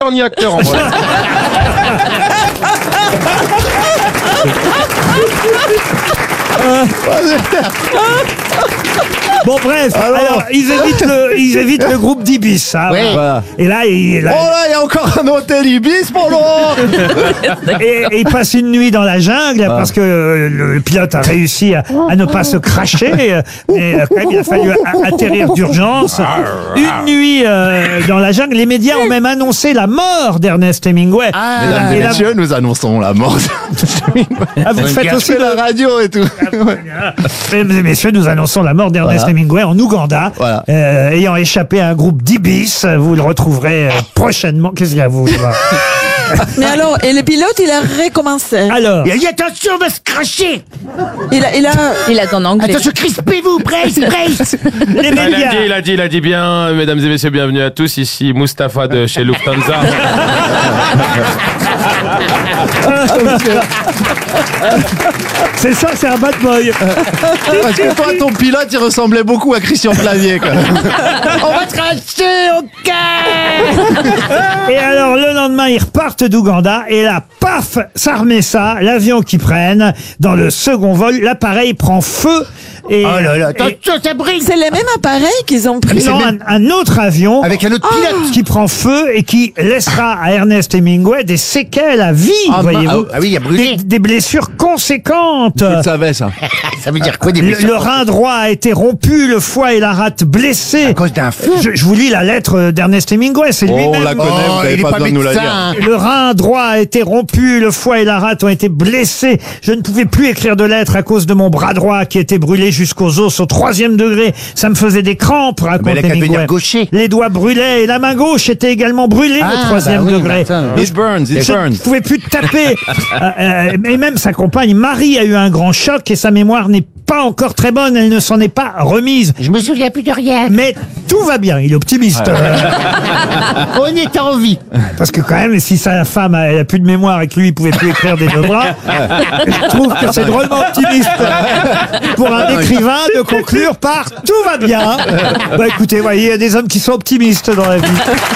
chanteur ni acteur en vrai. Bon bref, alors ils évitent le groupe d'Ibis. Hein, Oui. voilà. Et là, il y a encore un hôtel Ibis pour Laurent. et il passe une nuit dans la jungle parce que le pilote a réussi à ne pas se cracher. Mais quand même, il a fallu atterrir d'urgence. Une nuit dans la jungle. Les médias ont même annoncé la mort d'Ernest Hemingway. Mesdames et messieurs, nous annonçons la mort d'Ernest Hemingway. Ah, vous faites aussi la radio et tout. Mesdames et messieurs, nous annonçons la mort d'Ernest Hemingway en Ouganda, Voilà. ayant échappé à un groupe d'Ibis. Vous le retrouverez prochainement. Qu'est-ce qu'il y a, vous? Mais alors, et le pilote, il a recommencé. Alors, Il a dit attention, on va se cracher. Il a en anglais. Attention, crispez-vous, brace. les médias. Il a dit bien, mesdames et messieurs, bienvenue à tous. Ici Mustapha de chez Lufthansa. C'est ça, c'est un bad boy. Parce que toi, ton pilote, il ressemblait beaucoup à Christian Clavier, quoi. On va se cracher, ok. Et alors, le lendemain, ils repartent d'Ouganda. Et là, paf, ça remet ça. L'avion qu'ils prennent, dans le second vol, l'appareil prend feu. Et, Oh là là, attention, ça brille. C'est les mêmes appareils qu'ils ont pris. non, un autre avion Avec un autre pilote. qui prend feu et qui laissera à Ernest Hemingway des séquelles à vie, voyez-vous. Ah oui, il a brûlé. Des blessures conséquentes. Tu le savais, ça. Ça veut dire quoi des Le blessures? rein droit a été rompu, le foie et la rate blessés. À cause d'un feu. Je vous lis la lettre d'Ernest Hemingway, c'est Oh, on lui-même. la connaît, vous il n'avez est pas pas besoin de nous la dire. médecin. Le rein droit a été rompu, le foie et la rate ont été blessés. Je ne pouvais plus écrire de lettres à cause de mon bras droit qui était brûlé jusqu'aux os au 3e degré. Ça me faisait des crampes, raconte Mais il a qu'à Hemingway. devenir gaucher. Les doigts brûlaient et la main gauche était également brûlée au 3e degré. It burns, it Je ne burns. pouvais plus taper. Et même sa compagne Marie a eu un grand choc et sa mémoire n'est pas encore très bonne. Elle ne s'en est pas remise. Je me souviens plus de rien. Mais tout va bien. Il est optimiste. On est en vie. Parce que quand même, si sa femme elle a plus de mémoire et que lui il pouvait plus écrire des deux bras, je trouve que c'est drôlement optimiste pour un écrivain de conclure par tout va bien. Bah écoutez, voyez, il y a des hommes qui sont optimistes dans la vie.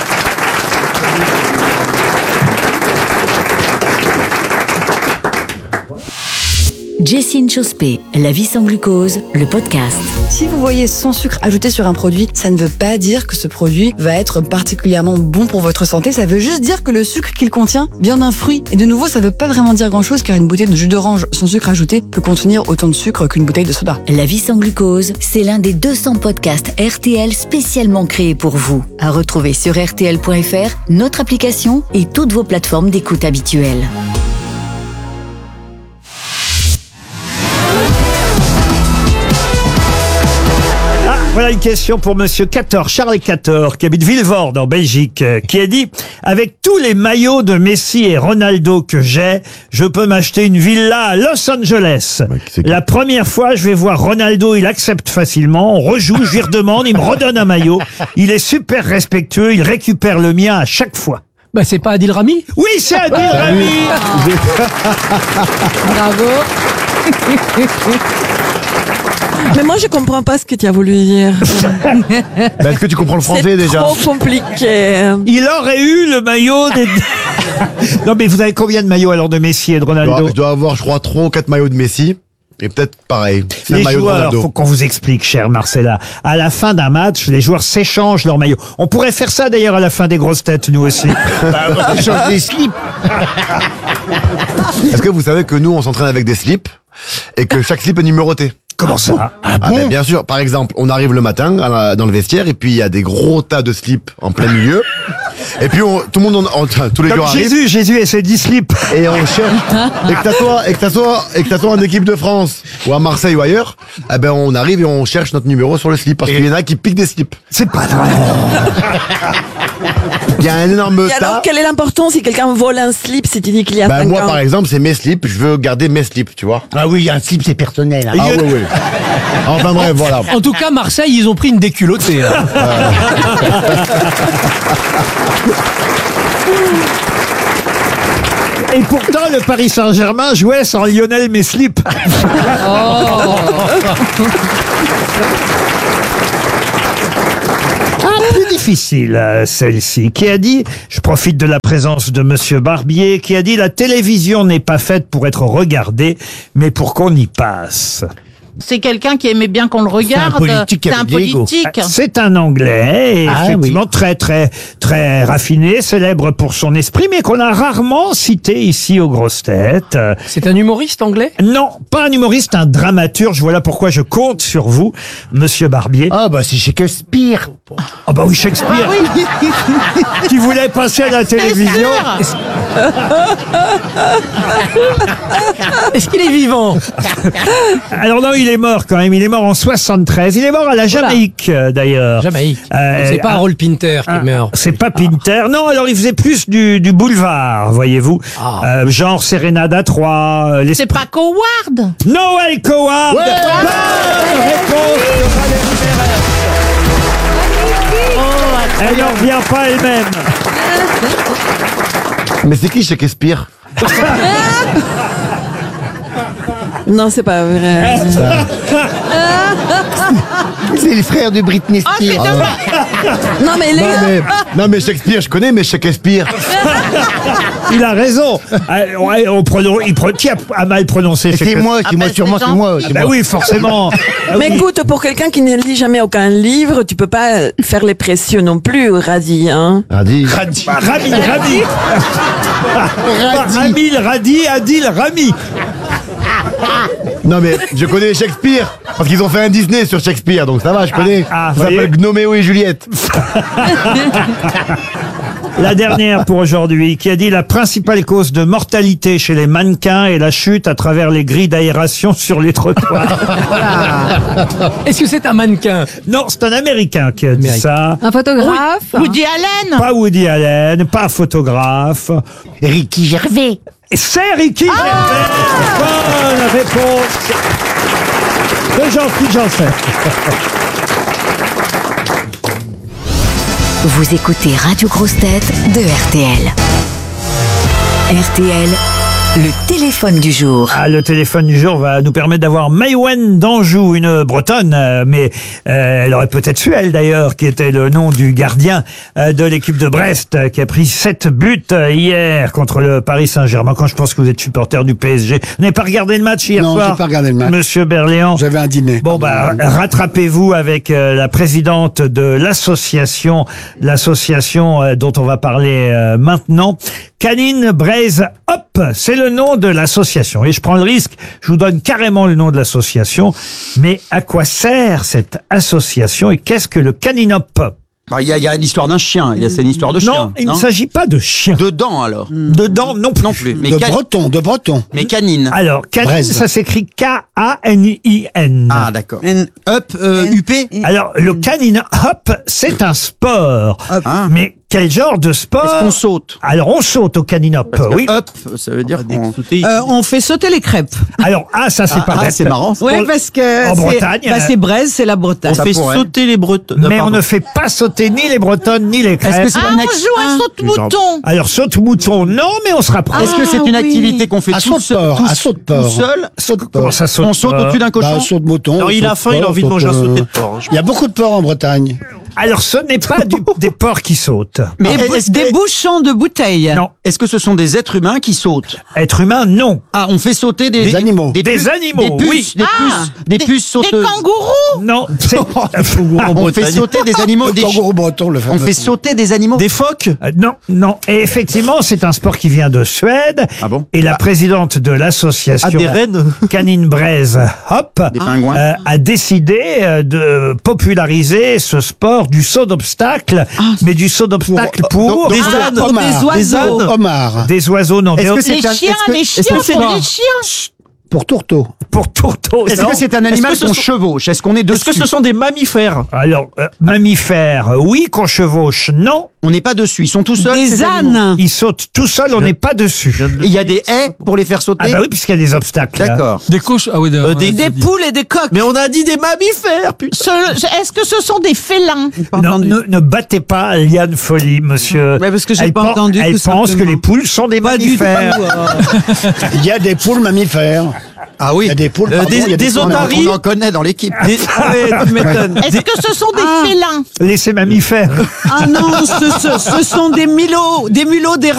Jessine Chospé, La vie sans glucose, le podcast. Si vous voyez sans sucre ajouté sur un produit, ça ne veut pas dire que ce produit va être particulièrement bon pour votre santé. Ça veut juste dire que le sucre qu'il contient vient d'un fruit. Et de nouveau, ça veut pas vraiment dire grand chose car une bouteille de jus d'orange sans sucre ajouté peut contenir autant de sucre qu'une bouteille de soda. La vie sans glucose, c'est l'un des 200 podcasts RTL spécialement créés pour vous. À retrouver sur RTL.fr, notre application et toutes vos plateformes d'écoute habituelles. Voilà une question pour Monsieur Cator, Charles Cator, qui habite Villevorde en Belgique, qui a dit « Avec tous les maillots de Messi et Ronaldo que j'ai, je peux m'acheter une villa à Los Angeles. La première fois, je vais voir Ronaldo, il accepte facilement, on rejoue, je lui redemande, il me redonne un maillot. Il est super respectueux, il récupère le mien à chaque fois. » Bah, c'est pas Adil Rami? Oui, c'est Adil Rami. Bravo. Mais moi, je comprends pas ce que tu as voulu dire. Est-ce que tu comprends le français déjà? Trop compliqué. Il aurait eu le maillot des... Non, mais vous avez combien de maillots alors de Messi et de Ronaldo? Je dois avoir, je crois, 3 ou 4 maillots de Messi. Et peut-être pareil. C'est Les un maillot de joueurs, Ronaldo. faut qu'on vous explique, cher Marcella. À la fin d'un match, les joueurs s'échangent leurs maillots. On pourrait faire ça d'ailleurs à la fin des grosses têtes, nous aussi. On change des slips. Est-ce que vous savez que nous, on s'entraîne avec des slips et que chaque slip est numéroté? Comment ça? Ben, bien sûr. Par exemple, on arrive le matin dans le vestiaire et puis il y a des gros tas de slips en plein milieu. Et puis tout le monde, tous les Comme joueurs arrivent. Jésus et ses 10 slips. Et on cherche. Et que t'as toi en équipe de France ou à Marseille ou ailleurs, eh ben on arrive et on cherche notre numéro sur le slip parce qu'il y en a qui piquent des slips. C'est pas vrai. Il y a un énorme Et alors, tas. quelle est l'importance si quelqu'un vole un slip si tu dis qu'il y a 5 Moi, ans? par exemple, c'est mes slips. Je veux garder mes slips, tu vois. Ah oui, un slip, c'est personnel. Hein. Ah oui. Enfin bref, voilà. En tout cas, Marseille, ils ont pris une déculottée. Hein. Et pourtant, le Paris Saint-Germain jouait sans Lionel Messlip. Plus difficile, celle-ci, qui a dit, je profite de la présence de Monsieur Barbier, qui a dit la télévision n'est pas faite pour être regardée, mais pour qu'on y passe. C'est quelqu'un qui aimait bien qu'on le regarde. C'est un politique. C'est un Anglais, et effectivement très très très raffiné, célèbre pour son esprit, mais qu'on a rarement cité ici aux grosses têtes. C'est un humoriste anglais? Non, pas un humoriste, un dramaturge. Voilà pourquoi je compte sur vous, Monsieur Barbier. Ah bah c'est Shakespeare. Ah bah oui, Shakespeare. Qui voulait passer à la télévision. Est-ce qu'il est vivant? Alors non, il est mort quand même. Il est mort en 73. Il est mort à la Jamaïque, d'ailleurs. Jamaïque. C'est pas Harold Pinter qui meurt. C'est pas Pinter. Non, alors il faisait plus du boulevard, voyez-vous. Genre Sérénade à 3. C'est pas Coward. Noël Coward. Bonne réponse de Valérie Mérès. Elle n'en revient pas elle-même. Mais c'est qui Shakespeare? Non, c'est pas vrai. C'est le frère de Britney Spears. Non, mais les Non mais Shakespeare, je connais, mais Shakespeare. Il a raison. Qui a mal prononcé C'est moi, sûrement c'est moi. Ben oui, forcément. Mais écoute, pour quelqu'un qui ne lit jamais aucun livre, tu peux pas faire les précieux non plus, Radi, hein. Radi. Rami. Ramil, Radi, Adil, Rami. Non mais je connais Shakespeare parce qu'ils ont fait un Disney sur Shakespeare, donc ça va, je connais. Ça s'appelle Gnoméo et Juliette. La dernière pour aujourd'hui, qui a dit la principale cause de mortalité chez les mannequins est la chute à travers les grilles d'aération sur les trottoirs. Est-ce que c'est un mannequin? Non, c'est un Américain qui a dit ça. Un photographe? Woody Allen. Pas Woody Allen, pas photographe. Ricky Gervais. C'est Ricky Gervais. Bonne réponse de Jean-Philippe Janssen. Vous écoutez Radio Grosse Tête de RTL. RTL, le téléphone du jour. Ah, le téléphone du jour va nous permettre d'avoir Maïwen d'Anjou, une Bretonne, mais elle aurait peut-être su, elle d'ailleurs, qui était le nom du gardien de l'équipe de Brest, qui a pris 7 buts hier contre le Paris Saint-Germain. Quand je pense que vous êtes supporter du PSG. Vous n'avez pas regardé le match hier soir? Non, j'ai pas regardé le match. Monsieur Berléand. J'avais un dîner. Bon, bah, rattrapez-vous avec la présidente de l'association dont on va parler maintenant. Canine Braise Hop, c'est le nom de l'association. Et je prends le risque, je vous donne carrément le nom de l'association. Mais à quoi sert cette association et qu'est-ce que le Canine Hop? Il y a l'histoire d'un chien, c'est une histoire de chien. Non, il ne s'agit pas de chien. De dents alors. De dents non plus. Non plus. Mais de breton. Mais canine. Alors, canine, Braise. ça s'écrit K-A-N-I-N. Ah d'accord. Up, UP. Alors, le Canine Hop, c'est un sport. Mais quel genre de sport? Est-ce qu'on saute? Alors, on saute au Canine Hop, oui. Up, ça veut dire qu'on... On fait sauter les crêpes. Alors, ça c'est pas bête. c'est marrant. Oui, parce que En Bretagne, c'est Braise, c'est la Bretagne. On fait sauter les Bretons. Mais on ne fait pas sauter ni les Bretonnes ni les crêpes. Est-ce que c'est On joue un saute-mouton. Alors, saute-mouton, non, mais on se rapproche. Est-ce que c'est une activité qu'on fait À tout saute-port. seul? Comment ça saute? On saute au-dessus d'un cochon? Saute-mouton. Non, il a faim, il a envie de manger un sauté de porc. Il y a beaucoup de porcs en Bretagne. Alors, ce n'est pas des porcs qui sautent. Mais Des bouchons de bouteilles. Non. Est-ce que ce sont des êtres humains qui sautent? Être humain, non. Ah, on fait sauter Des animaux. Des animaux, des oui. puces, des puces Des sauteuses. kangourous. Non, c'est... On fait sauter des animaux. Le kangourou breton, le fameux. On fait sauter des animaux. Des phoques? Non. Et effectivement, c'est un sport qui vient de Suède. Ah bon? Et la présidente de l'association Canine Braise Hop Des pingouins. a décidé de populariser ce sport du saut d'obstacle, mais du saut d'obstacle pour Des ânes, oiseaux. Homards. des oiseaux, non. Est-ce que des- c'est Les un- chiens, est-ce que- les est-ce chiens que c'est sont un- des chiens. Pour tourteau. pour tourteau. Est-ce non. que c'est un animal qu'on chevauche? Est-ce qu'on est dessus? Est-ce que ce sont des mammifères? Alors, mammifères, oui, qu'on chevauche, non. On n'est pas dessus. Ils sont tout seuls. Des ces animaux. ânes. Ils sautent tout seuls, on n'est pas dessus. Et il y a des haies pour les faire sauter? Ah bah oui, puisqu'il y a des obstacles. là. D'accord. Des cochons. Ah oui, Des poules et des coqs. Mais on a dit des mammifères, putain. Est-ce que ce sont des félins? Non, ne battez pas Liane Folly, monsieur. Ouais, parce que j'ai Elle pas pen- entendu, Elle tout pense que simplement. les poules sont des Pas du tout. mammifères. Il y a des poules mammifères. Ah oui. Il y a des poules. Des otaries. On en connaît dans l'équipe. Tu m'étonnes. Est-ce que ce sont des félins? Laissez mammifères. Ah non, ce sont des mulots, des